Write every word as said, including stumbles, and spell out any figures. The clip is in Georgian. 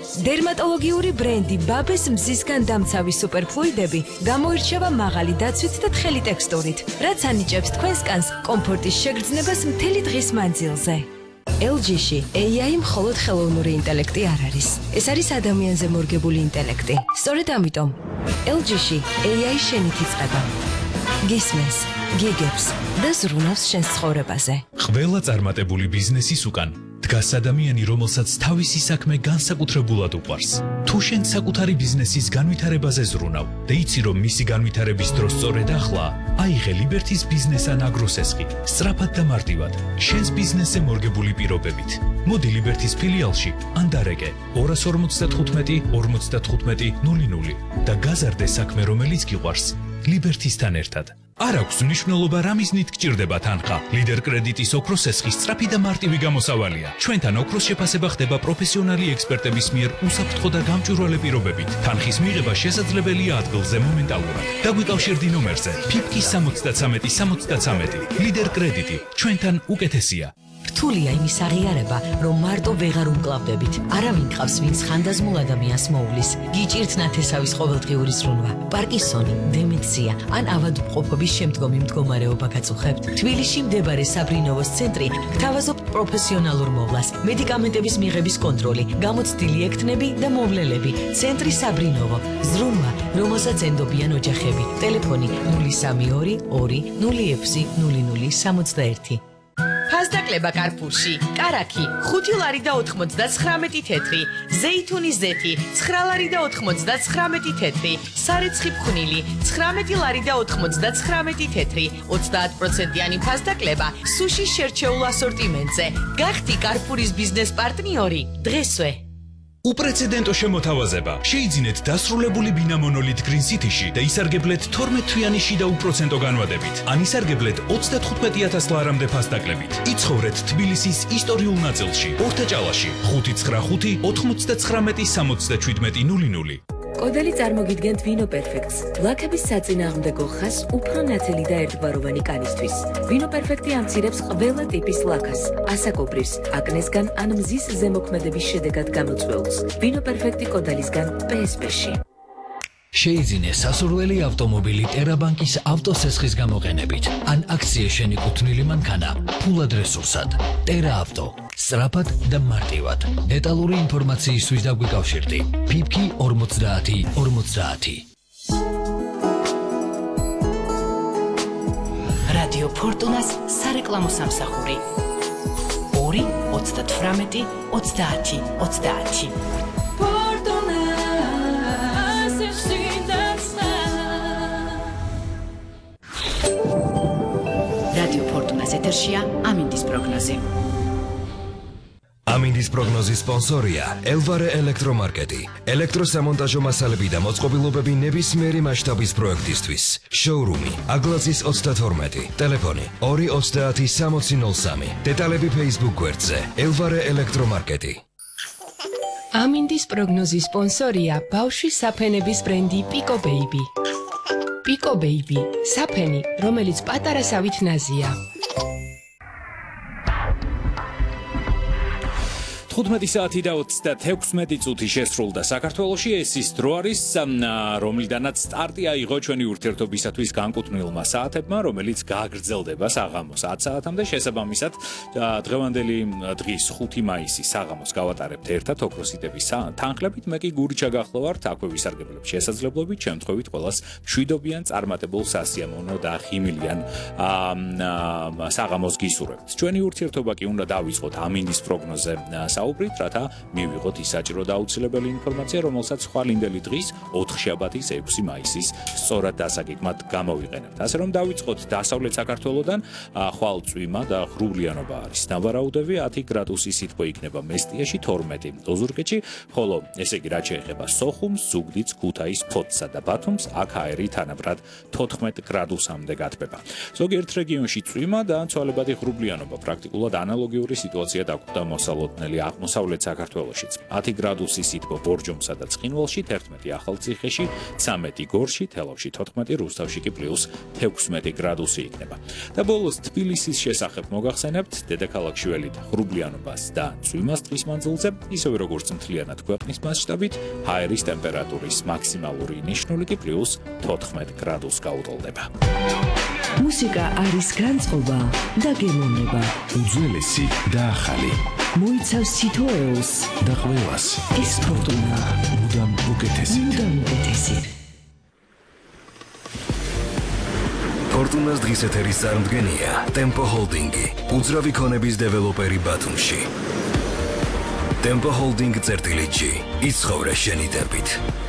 დერმატოლოგიური ბრენდი ბაბეს მზისგან დამცავი სუპერფლუიდები გამოირჩევა მაღალი დაცვით და თხელი ტექსტურით, რაც ანიჭებს თქვენს კანს კომფორტის შეგრძნებას მთელი დღის მანძილზე. ელ ჯი-ში ეი აი მხოლოდ ხელოვნური ინტელექტი არ არის. ეს არის ადამიანზე მორგებული ინტელექტი. სწორედ ამიტომ ელ ჯი-ში ეი აი შენით იწყება. გისმენს, გიგებს და ზრუნავს შენს ცხოვრებაზე. ყველა წარმატებული ბიზნესის უკან დგას ადამიანი, რომელსაც თავისი საქმე განსაკუთრებულად უყვარს. თუ შენ საკუთარი ბიზნესის განვითარებაზე ზრუნავ და იცი, რომ მისი განვითარების დრო სწორედ ახლა, აიღე ლიბერთის ბიზნეს ან აგროსესხი, სწრაფად და მარტივად, შენს ბიზნესზე მორგებული პირობებით. მოდი ლიბერთის ფილიალში ან დარეკე ორი ორმოცდათხუთმეტი ორმოცდათხუთმეტი ნული ნული და გაზარდე საქმე, რომელიც გიყვარს, ლიბერთისთან ერთად. არ აქვს მნიშვნელობა რა მიზნით გჭირდება თანხა. ლიდერ კრედიტის ოქროს ესხი სწრაფი და მარტივი გამოსავალია. ჩვენთან ოქროს შეფასება ხდება პროფესიონალი ექსპერტების მიერ უსაფრთხო და გამჭვირვალე პირობებით. თანხის მიღება შესაძლებელია ადგილზე მომენტალურად. დაგვიკავშირდი ნომერზე ფიფკი სამოცდათრამეტი სამოცდათრამეტი. ლიდერ კრედიტი ჩვენთან უკეთესია. რთულია იმის აღიარება, რომ მარტო ვეღარ უმკლავდებით. არავინ ყავს, ვინც ხანდაზმულ ადამიანს მოუვლის. გიჭირთ ნათესავის ყოველდღიური ზრუნვა, პარკინსონი, დემენცია ან ავადმყოფობის შემდგომი მდგომარეობა გაწუხებთ. თბილისში მდებარე საბრინოვოს ცენტრი გთავაზობთ პროფესიონალურ მოვლას, მედიკამენტების მიღების კონტროლი, გამოცდილი ექთნები და მოვლელები. ცენტრი საბრინოვო, ზრუნვა, რომელსაც ენდობიან ოჯახები. ტელეფონი ნული სამი ორი ორი ნული ექვსი ნული ნული სამოცდაერთი. ფასდაკლება კარფურში, კარაქი, ხუთი ლარი და ოთხმოცდაცხრამეტი თეთრი, ზეითუნი ზეთი, ცხრა ლარი და ოთხმოცდაცხრამეტი თეთრი, სარეცხი ფხვნილი, ცხრამეტი ლარი და ოთხმოცდაცხრამეტი თეთრი, ოცდაათ პროცენტიანი ფასდაკლება სუშის შერჩეულ ასორტიმენტზე. გახდი კარფურის ბიზნეს პარტნიორი დღესვე. უპრეცედენტო შემოთავაზება. შეიძინეთ დასრულებული ბინა მონოლით გრინ სიტიში და ისარგებლეთ თორმეტ თვიანი შიდა უპროცენტო განვადებით. ან ისარგებლეთ ოცდათხუთმეტი ათას ლარამდე ფასდაკლებით. იცხოვრეთ თბილისის ისტორიულ ნაწილში, ორთაჭალაში, ხუთი ცხრა ხუთი ოთხმოცდაცხრამეტი სამოცდაჩვიდმეტი ნული ნული. კოდელი წარმოგიდგენთ ვინო პერფექტს, ლაქების საწინააღმდეგო ხაზს უფრო ნათელი და ერთგვაროვანი კანისთვის. ვინო პერფექტი ამცირებს ყველა ტიპის ლაქას, ასაკობრივს, აკნესგან ან მზის ზემოქმედების შედეგად გამოწვეულს. ვინო პერფექტი კოდალისგან პი ეს პი-ში. შეიძინე სასურველი ავტომობილი ტერაბანკის ავტოსესხის გამოყენებით, ან აქცია შენიკუთვნილი მანქანა ფულად რესურსად. ტერა ავტო. სწრაფად და მარტივად. დეტალური ინფორმაციისთვის დაგვიკავშირდი. ფიფკი ორმოცდაათი ორმოცდაათი. რადიო ფორტუნას სარეკლამო სამსახური. ორი ოცდათვრამეტი ოცდაათი ოცდაათი. რადიო ფორტუნას ეთერშია ამინდის პროგნოზი. ამინდის პროგნოზის სპონსორია ელვარე ელექტრომარკეტი. ელექტროსამონტაჟო მასალები და მოწყობილობები ნებისმიერი მასშტაბის პროექტისთვის. შოურუმი აგლაზის ოცდათორმეტი. ტელეფონი ორი ოცდაათი სამოცი ნული სამი. დეტალები Facebook გვერდზე ელვარე ელექტრომარკეტი. ამინდის პროგნოზის სპონსორია ბავშვის საფენების ბრენდი პიკო ბეიბი. პიკო ბეიბი, საფენი, რომელიც პატარა სავით ნაზია. თხუთმეტი საათი და ოცდათექვსმეტი წუთი შესრულდა საქართველოში. ეს ის დრო არის, რომლიდანაც სტარტი აიღო ჩვენი ურთიერთობისათვის განკუთვნილმა საათებმა, რომელიც გააგრძელდება საღამოს ათ საათამდე. შესაბამისად, დღევანდელი დღის ხუთი მაისის საღამოს გავატარებთ ერთად ოქროსიტების თანხლებით. მე კი გური ჩაგახლოვართ, აქვე ვისარგებლებ შესაძლებლობით, შემთხვევით ყველას მშვიდობიან, წარმატებულ, სასიამოვნო და ღიმილიან საღამოს გისურვებთ. ჩვენი ურთიერთობა კი უნდა დავიწყოთ ამინდის პროგნოზე საუბრით, რათა მივიღოთ ის საჭირო და აუცილებელი ინფორმაცია, რომელსაც ხვალინდელი დღის ოთხშაბათის ექვსი მაისის სწორად დასაგეგმად გამოვიყენებთ. ასე რომ დავიწყოთ დასავლეთ საქართველოდან, ხვალ წვიმა და ღრუბლიანობა არის. ნავარაუდები ათი გრადუსი სითბო იქნება მესტიაში, თორმეტი ოზურგეთში, ხოლო ესე იგი რაც შეეხება სოხუმს, ზუგდიდს, ქუთაისს, ფოთსა და ბათუმს, აქ აერი თანაბრად თოთხმეტ გრადუსამდე გათბება. ზოგიერთ რეგიონში წვიმა და ცვალებადი ღრუბლიანობა, პრაქტიკულად ანალოგიური სიტუაცია დაგვხვდა მოსალოდნელი აღმოსავლეთ საქართველოშიც ათი გრადუსი სითბო ბორჯომსა და ცხინვალში, თერთმეტი ახალციხეში, ცამეტი გორში, თელავში თოთხმეტი, რუსთავში კი პლუს თექვსმეტი გრადუსი იქნება. და ბოლოს თბილისის შესახებ მოგახსენებთ, დედაქალაქში ველით ღრუბლიანობას და წვიმას დღის მანძილზე, ისევე როგორც მთლიანად ქვეყნის მასშტაბით, ჰაერის ტემპერატურის მაქსიმალური ნიშნული კი პლუს თოთხმეტ გრადუსს გაუტოლდება. მუსიკა არის განწყობა და გემოვნება. უძველესი და ახალი. მოიცავს თითოეულს და ყველას. ეს ფორტუნა მუდამ უკეთესი. მუდამ უკეთესი. ფორტუნას დღის ეთერის წარმდგენია Tempo Holding-ი, უძრავი ქონების დეველოპერი ბათუმში. Tempo Holding წერტილი G. იცხოვრე შენი დებით.